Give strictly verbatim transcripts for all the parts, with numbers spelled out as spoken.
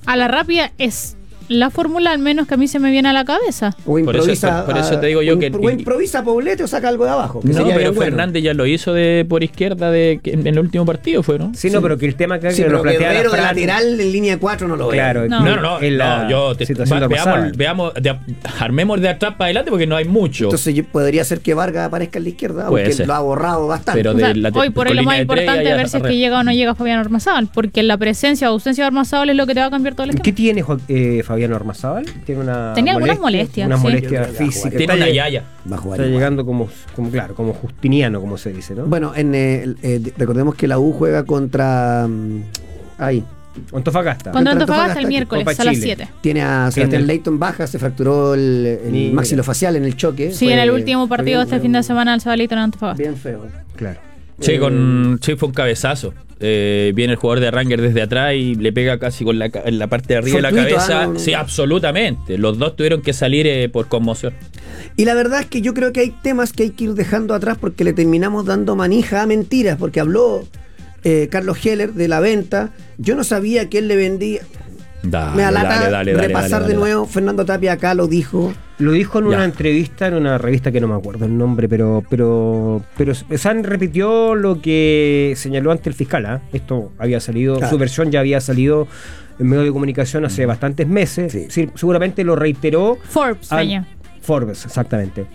a la rápida es la fórmula, al menos que a mí se me viene a la cabeza. O improvisa, por eso, por eso te digo yo o que o improvisa Poblete o saca algo de abajo. Que no, sería pero bien bueno. Fernández ya lo hizo de por izquierda de, en el último partido, ¿fue, no? Sí, no, Sí. pero que el tema que Sí, que pero lo plantea Guerrero la de Fran- lateral en línea cuatro no lo veo. Claro, No. No, no, no, en la no, yo te, situación va- de Ormazábal. veamos, veamos de, armemos de atrás para adelante porque no hay mucho. Entonces yo- podría ser que Vargas aparezca en la izquierda, Puede aunque ser. lo ha borrado bastante. Pero O sea, de la- hoy por hoy con lo más línea de tres importante ya es ver si es arre- que llega o no llega Fabián Ormazábal, porque la presencia o ausencia de Ormazábal es lo que te va a cambiar todo el esquema. ¿Qué tiene Jo- eh, Fabián Ormazábal? Tiene una Tenía algunas molestias, Una sí. molestia Yo creo que va a física. jugar. Tiene Está una lleg- yaya. Va a jugar Está igual. llegando como, como, claro, como justiniano, como se dice, ¿no? Bueno, en, eh, eh, recordemos que la U juega contra... mm, ahí. Antofagasta. Contra Contra Antofagasta el Antofagasta, miércoles Copa a las Chile. siete. Tiene a En Sebastián el- Leighton baja, se fracturó el, el Mira. maxilofacial en el choque. Sí, Fue- en el último fue partido de bien- este fin de semana el Sabalito en Antofagasta. Bien feo. Claro. Sí, con, sí, fue un cabezazo. Eh, viene el jugador de Ranger desde atrás y le pega casi con la, ca- en la parte de arriba de la Fortuito, cabeza. ah, no, no. Sí, absolutamente. Los dos tuvieron que salir eh, por conmoción. Y la verdad es que yo creo que hay temas que hay que ir dejando atrás porque le terminamos dando manija a mentiras, porque habló eh, Carlos Heller de la venta. Yo no sabía que él le vendía. Dale, Me da lata dale, dale, dale, repasar dale, dale, de nuevo. Fernando Tapia acá lo dijo. Lo dijo en Ya. una entrevista en una revista que no me acuerdo el nombre, pero pero pero San repitió lo que señaló ante el fiscal. ¿ah? Esto había salido, Claro. su versión ya había salido en medios de comunicación hace bastantes meses. Sí. Sí, seguramente lo reiteró. Forbes, al- Peña. Forbes, exactamente.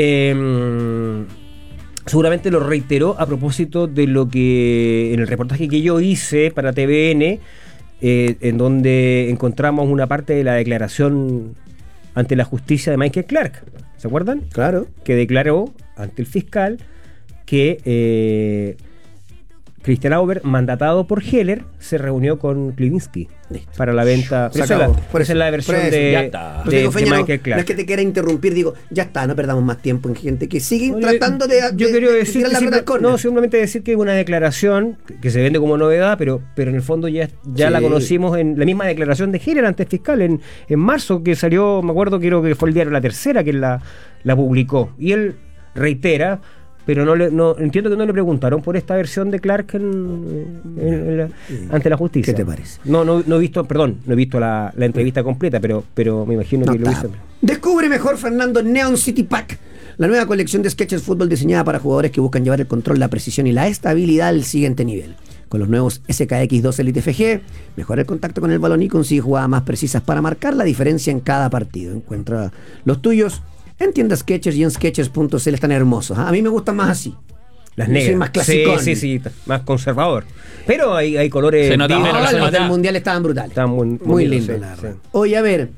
Eh, seguramente lo reiteró a propósito de lo que en el reportaje que yo hice para T V N, eh, en donde encontramos una parte de la declaración ante la justicia de Michael Clark. ¿Se acuerdan? Claro. Que declaró ante el fiscal que eh, Christian Auber, mandatado por Heller, se reunió con Klivinsky Listo. para la venta. Se Esa es la, acabó. Por esa es eso, la versión por eso, de, ya está. de- Pues digo, de Feña, no, Michael no Clark. es que te quiera interrumpir, digo, ya está, no perdamos más tiempo en gente que sigue No, yo- tratando de, yo de- quiero de decir tirar que la simple- pelota al córner. no, simplemente decir que es una declaración que, que se vende como novedad, pero pero en el fondo ya, ya Sí. la conocimos en la misma declaración de Heller ante el fiscal en, en marzo, que salió, me acuerdo, creo que fue el diario La Tercera que la, la publicó. Y él reitera, pero no le, no entiendo que no le preguntaron por esta versión de Clark en- en- en la- ante la justicia. ¿Qué te parece? No, no, no he visto, perdón, no he visto la, la entrevista completa, pero, pero me imagino No que lo está. hizo. Descubre mejor, Fernando, Neon City Pack, la nueva colección de sketches fútbol diseñada para jugadores que buscan llevar el control, la precisión y la estabilidad al siguiente nivel. Con los nuevos S K X dos Elite F G, mejora el contacto con el balón y consigue jugadas más precisas para marcar la diferencia en cada partido. Encuentra los tuyos en tiendas Skechers y en skechers punto c l. Están hermosos. ¿ah? A mí me gustan más así. Las Yo soy negras. más clasicón. Sí, sí, sí, más conservador. Pero hay, hay colores. Se nota vivos. menos, No, se los nota. del mundial estaban brutales. Estaban muy- muy muy lindos, lindos, la sí, verdad. sí. Oye, a ver.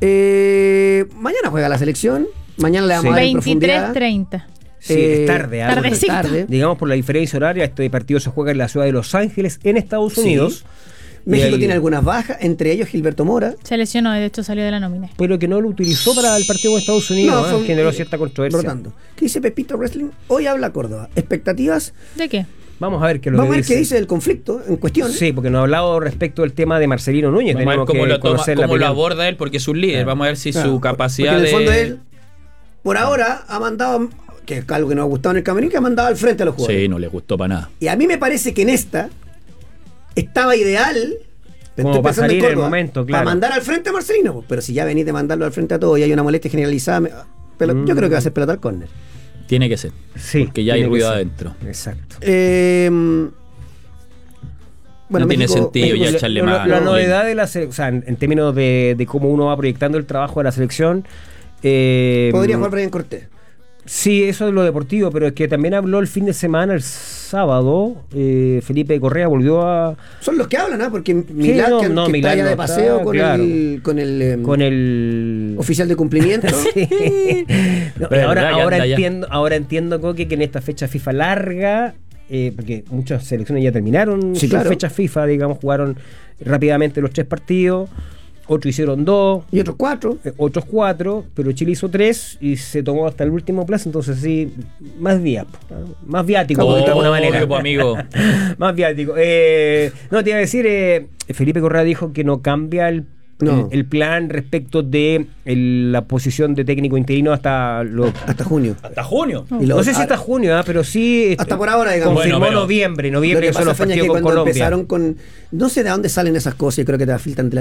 eh, mañana juega la selección. Mañana le vamos Sí. a dar en veintitrés profundidad. treinta. Sí, Eh, es tarde. algo tardecito. tarde. Digamos por la diferencia horaria, este partido se juega en la ciudad de Los Ángeles, en Estados Sí. Unidos. México Y ahí- tiene algunas bajas, entre ellos Gilberto Mora. Se lesionó, de hecho salió de la nómina. Pero que no lo utilizó para el partido con Estados Unidos, fue ¿eh? un- generó cierta controversia. Rotando. ¿Qué dice Pepito Wrestling? Hoy habla Córdoba. ¿Expectativas? ¿De qué? Vamos a ver qué lo Vamos a que ver qué dice del conflicto en cuestión. Sí, porque nos ha hablado respecto del tema de Marcelino Núñez. Vamos a ver Tenemos cómo que lo, toma, conocer la cómo lo opinión. aborda él, porque es un líder. Claro. Vamos a ver si Claro, su porque capacidad en el fondo de. él, por ahora, ha mandado, que es algo que nos ha gustado en el camarín, que ha mandado al frente a los jugadores. Sí, no le gustó para nada. Y a mí me parece que en esta estaba ideal. Como estoy para pensando en salir en el Córdoba, momento, claro. Para mandar al frente a Marcelino. pues, Pero si ya venís de mandarlo al frente a todos y hay una molestia generalizada, me- pero Mm. yo creo que va a ser pelota al córner. Tiene que ser. Sí, Porque ya hay tiene que ruido ser. adentro. Exacto. Eh, bueno, No tiene México- sentido ya La- echarle la, mano. La novedad de la se- o sea, en, en términos de, de cómo uno va proyectando el trabajo de la selección. eh, Podría jugar Brian Cortés. Sí, eso es lo deportivo, pero es que también habló el fin de semana, el sábado, eh, Felipe Correa volvió a... Son los que hablan, ¿ah? Porque Milán, no, que, no, que Milán está allá no de paseo está, con, claro. el, con el eh, con el... oficial de cumplimiento. Sí. No, Verdad ahora que ahora anda ya. entiendo, ahora entiendo, Coque, que en esta fecha FIFA larga, eh, porque muchas selecciones ya terminaron Sí, sus claro. fechas FIFA, digamos, jugaron rápidamente los tres partidos, otros hicieron dos, Y otros cuatro. eh, otros cuatro, pero Chile hizo tres y se tomó hasta el último plazo, entonces sí, más día, más viático, Oh, de alguna manera. obvio, pues, amigo. Más viático. Eh, no, te iba a decir, eh, Felipe Correa dijo que no cambia el, No. el, el plan respecto de el- la posición de técnico interino hasta lo, Hasta junio. Hasta junio. Y lo- no sé si ah, hasta junio, ¿ah? pero sí Hasta por ahora, digamos. confirmó Bueno, pero- noviembre, Lo noviembre que que son pasa, los Feña, es que partidos con cuando Colombia. empezaron con. No sé de dónde salen esas cosas, y creo que te filtran